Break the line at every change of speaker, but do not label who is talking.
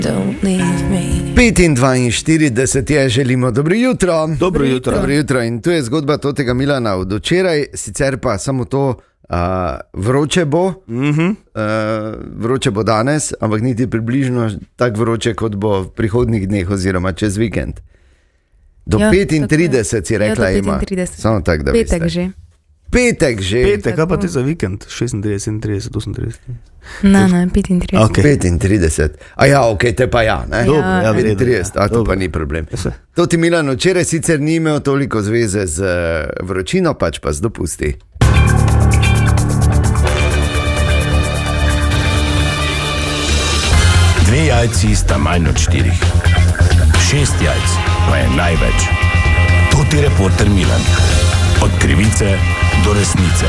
5:42 je, želimo dobro jutro.
Dobro jutro.
Dobro jutro. In tu je zgodba tega Milana od včeraj, sicer pa samo to, vroče bo, vroče bo danes, ampak niti približno tako vroče, kot bo v prihodnjih dneh oziroma čez vikend. Do 35 si rekla, ima. Samo tako, da
petek že.
Petek že.
Petek, kaj pa ti za vikend? 36, 37, 38.
Ne, 35.
Okay.
35. A ja, ok, te pa ja, ne?
Dobro, ja,
35, a to pa ni problem. To ti Milan včeraj sicer ni imel toliko zveze z vročino, pač pa z dopusti.
Dve jajci sta manj od 4. 6 jajc pa je največ. To ti reporter Milan. Od krivice do resnice.